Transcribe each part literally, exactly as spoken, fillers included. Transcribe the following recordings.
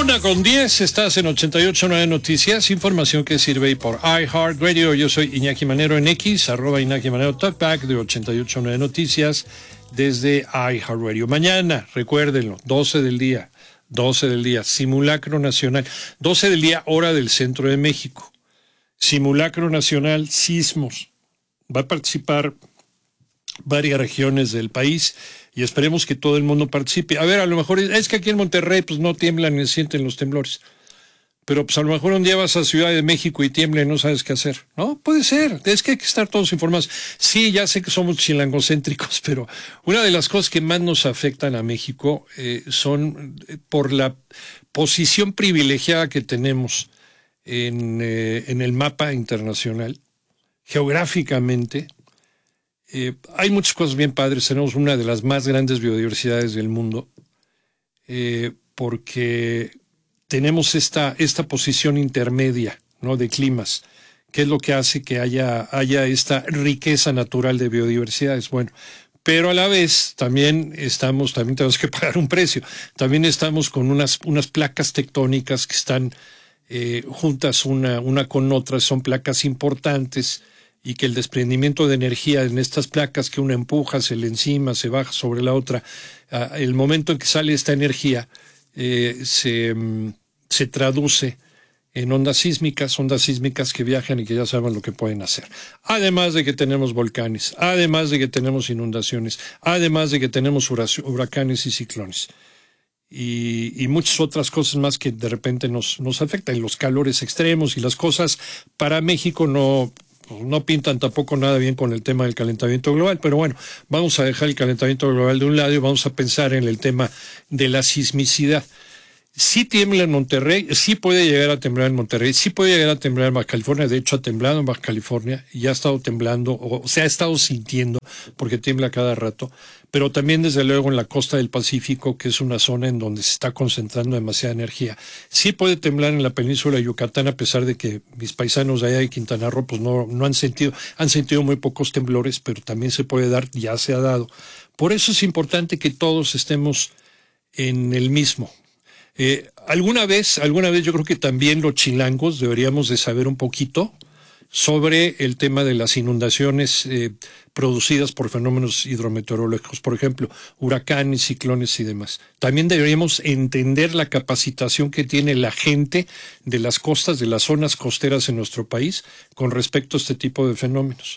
Una con diez, estás en ochenta y ocho punto nueve Noticias, información que sirve por iHeartRadio. Yo soy Iñaki Manero en X, arroba Iñaki Manero Talkback de ochenta y ocho punto nueve Noticias desde iHeartRadio. Mañana, recuérdenlo, doce del día, doce del día, simulacro nacional, doce del día, hora del centro de México. Simulacro nacional, sismos. Va a participar varias regiones del país y esperemos que todo el mundo participe. A ver, a lo mejor es que aquí en Monterrey pues no tiemblan ni sienten los temblores, pero pues a lo mejor un día vas a Ciudad de México y tiembla y no sabes qué hacer, ¿no? Puede ser, es que hay que estar todos informados. Sí, ya sé que somos chilangocéntricos, pero una de las cosas que más nos afectan a México eh, son eh, por la posición privilegiada que tenemos en, eh, en el mapa internacional, geográficamente. Eh, hay muchas cosas bien padres. Tenemos una de las más grandes biodiversidades del mundo eh, porque tenemos esta, esta posición intermedia, ¿no?, de climas, que es lo que hace que haya, haya esta riqueza natural de biodiversidades. Bueno, pero a la vez también estamos, también tenemos que pagar un precio. También estamos con unas, unas placas tectónicas que están eh, juntas una, una con otra, son placas importantes, y que el desprendimiento de energía en estas placas que una empuja, se le encima, se baja sobre la otra, uh, el momento en que sale esta energía eh, se, um, se traduce en ondas sísmicas, ondas sísmicas que viajan y que ya saben lo que pueden hacer. Además de que tenemos volcanes, además de que tenemos inundaciones, además de que tenemos huracanes y ciclones. Y, y muchas otras cosas más que de repente nos, nos afectan, los calores extremos y las cosas para México no... no pintan tampoco nada bien con el tema del calentamiento global, pero bueno, vamos a dejar el calentamiento global de un lado y vamos a pensar en el tema de la sismicidad. Sí tiembla en Monterrey, sí puede llegar a temblar en Monterrey, sí puede llegar a temblar en Baja California, de hecho ha temblado en Baja California y ha estado temblando, o se ha estado sintiendo, porque tiembla cada rato, pero también desde luego en la costa del Pacífico, que es una zona en donde se está concentrando demasiada energía. Sí puede temblar en la península de Yucatán, a pesar de que mis paisanos de allá de Quintana Roo pues no, no han sentido, han sentido muy pocos temblores, pero también se puede dar, ya se ha dado. Por eso es importante que todos estemos en el mismo. Eh, alguna vez, alguna vez yo creo que también los chilangos deberíamos de saber un poquito sobre el tema de las inundaciones eh, producidas por fenómenos hidrometeorológicos, por ejemplo, huracanes, ciclones y demás. También deberíamos entender la capacitación que tiene la gente de las costas, de las zonas costeras en nuestro país con respecto a este tipo de fenómenos.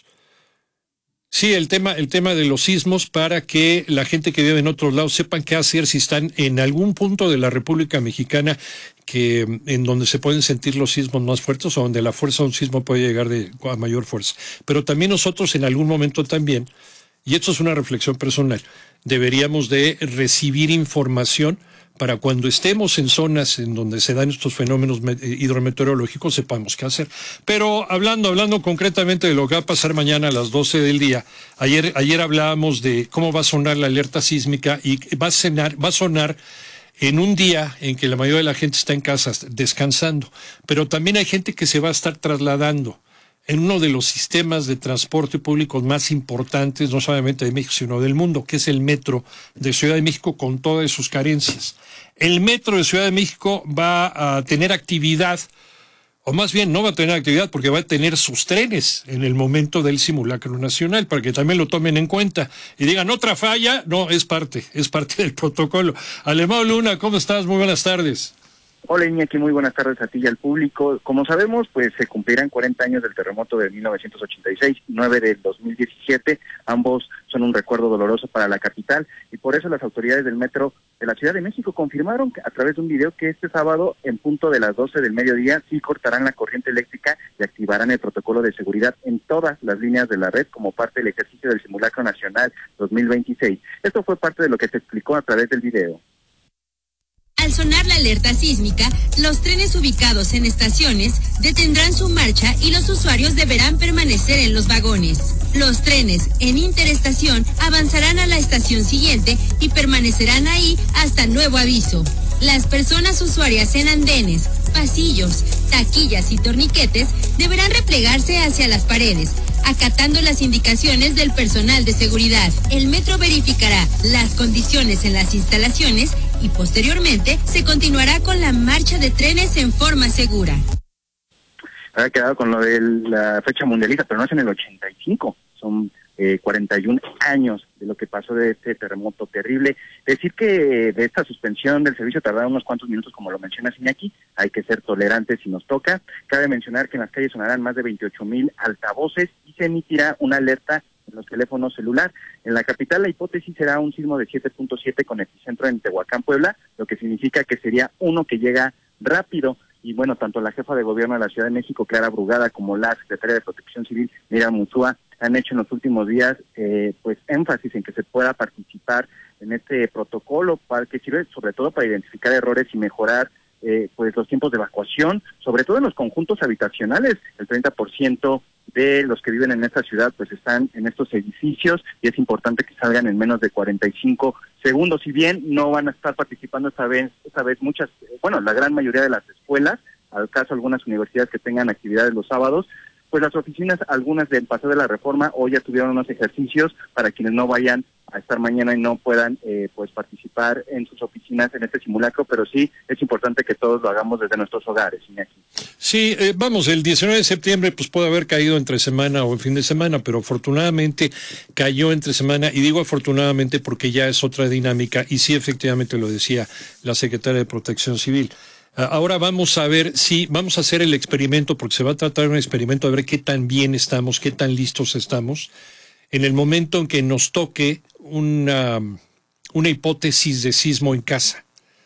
Sí, el tema, el tema de los sismos, para que la gente que vive en otros lados sepan qué hacer si están en algún punto de la República Mexicana que en donde se pueden sentir los sismos más fuertes o donde la fuerza de un sismo puede llegar de, a mayor fuerza. Pero también nosotros en algún momento también, y esto es una reflexión personal, deberíamos de recibir información para cuando estemos en zonas en donde se dan estos fenómenos hidrometeorológicos sepamos qué hacer. Pero hablando, hablando concretamente de lo que va a pasar mañana a las doce del día, ayer, ayer hablábamos de cómo va a sonar la alerta sísmica y va a sonar, va a sonar en un día en que la mayoría de la gente está en casa descansando, pero también hay gente que se va a estar trasladando en uno de los sistemas de transporte público más importantes, no solamente de México, sino del mundo, que es el metro de Ciudad de México, con todas sus carencias. El metro de Ciudad de México va a tener actividad, o más bien no va a tener actividad porque va a tener sus trenes en el momento del simulacro nacional, para que también lo tomen en cuenta y digan, otra falla, no, es parte, es parte del protocolo. Alemão Luna, ¿cómo estás? Muy buenas tardes. Hola Iñaki, muy buenas tardes a ti y al público. Como sabemos, pues se cumplirán cuarenta años del terremoto de mil novecientos ochenta y seis, nueve del dos mil diecisiete. Ambos son un recuerdo doloroso para la capital y por eso las autoridades del metro de la Ciudad de México confirmaron a través de un video que este sábado, en punto de las doce del mediodía, sí cortarán la corriente eléctrica y activarán el protocolo de seguridad en todas las líneas de la red como parte del ejercicio del Simulacro Nacional dos mil veintiséis. Esto fue parte de lo que se explicó a través del video. Al sonar la alerta sísmica, los trenes ubicados en estaciones detendrán su marcha y los usuarios deberán permanecer en los vagones. Los trenes en interestación avanzarán a la estación siguiente y permanecerán ahí hasta nuevo aviso. Las personas usuarias en andenes, pasillos, taquillas y torniquetes deberán replegarse hacia las paredes, acatando las indicaciones del personal de seguridad. El metro verificará las condiciones en las instalaciones y posteriormente se continuará con la marcha de trenes en forma segura. Había quedado con lo de la fecha mundialista, pero no es en el ochenta y cinco, son eh, cuarenta y un años de lo que pasó de este terremoto terrible. Decir que de esta suspensión del servicio tardaron unos cuantos minutos, como lo menciona Iñaki, hay que ser tolerantes si nos toca. Cabe mencionar que en las calles sonarán más de veintiocho mil altavoces y se emitirá una alerta en los teléfonos celular. En la capital la hipótesis será un sismo de siete punto siete con epicentro en Tehuacán, Puebla, lo que significa que sería uno que llega rápido. Y bueno, tanto la jefa de gobierno de la Ciudad de México, Clara Brugada, como la secretaria de Protección Civil, Miriam Mutua, han hecho en los últimos días eh, pues énfasis en que se pueda participar en este protocolo, para que sirve sobre todo para identificar errores y mejorar eh, pues los tiempos de evacuación, sobre todo en los conjuntos habitacionales. El treinta por ciento de los que viven en esta ciudad pues están en estos edificios y es importante que salgan en menos de cuarenta y cinco segundos. Si bien no van a estar participando esta vez, esta vez muchas, bueno, la gran mayoría de las escuelas, al caso algunas universidades que tengan actividades los sábados, pues las oficinas, algunas del Paseo de la Reforma, hoy ya tuvieron unos ejercicios para quienes no vayan a estar mañana y no puedan eh, pues participar en sus oficinas en este simulacro, pero sí es importante que todos lo hagamos desde nuestros hogares, Iñaki. Sí, eh, vamos, el diecinueve de septiembre pues puede haber caído entre semana o el fin de semana, pero afortunadamente cayó entre semana, y digo afortunadamente porque ya es otra dinámica, y sí, efectivamente lo decía la secretaria de Protección Civil. Ahora vamos a ver si vamos a hacer el experimento, porque se va a tratar de un experimento, a ver qué tan bien estamos, qué tan listos estamos, en el momento en que nos toque una, una hipótesis de sismo en casa.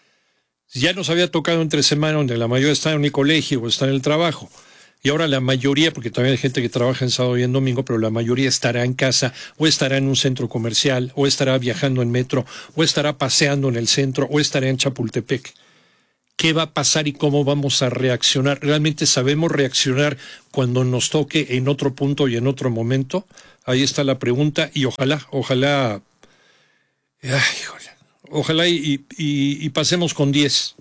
Ya nos había tocado entre semana, donde la mayoría está en el colegio o está en el trabajo, y ahora la mayoría, porque también hay gente que trabaja en sábado y en domingo, pero la mayoría estará en casa, o estará en un centro comercial, o estará viajando en metro, o estará paseando en el centro, o estará en Chapultepec. ¿Qué va a pasar y cómo vamos a reaccionar? ¿Realmente sabemos reaccionar cuando nos toque en otro punto y en otro momento? Ahí está la pregunta, y ojalá, ojalá, ay, ojalá, ojalá y, y, y pasemos con diez.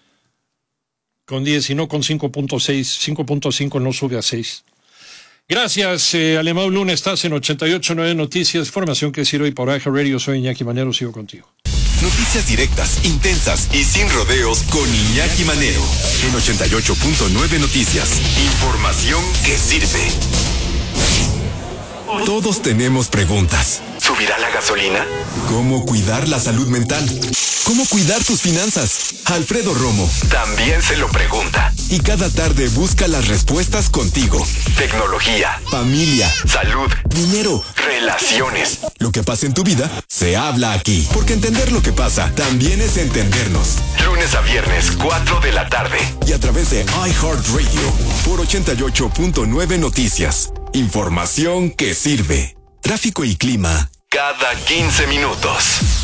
Con diez y no con cinco punto seis. cinco punto cinco no sube a seis. Gracias, eh, Alemão Luna, estás en ochenta y ocho punto nueve Noticias, información que sirve por iHeartRadio. Soy Iñaki Manero, sigo contigo. Noticias directas, intensas y sin rodeos con Iñaki Manero. En ochenta y ocho punto nueve Noticias. Información que sirve. Todos tenemos preguntas. ¿Subirá la gasolina? ¿Cómo cuidar la salud mental? ¿Cómo cuidar tus finanzas? Alfredo Romo también se lo pregunta. Y cada tarde busca las respuestas contigo. Tecnología, familia, salud, dinero, relaciones. Lo que pasa en tu vida se habla aquí. Porque entender lo que pasa también es entendernos. Lunes a viernes, cuatro de la tarde. Y a través de iHeartRadio por ochenta y ocho punto nueve Noticias. Información que sirve. Tráfico y clima cada quince minutos.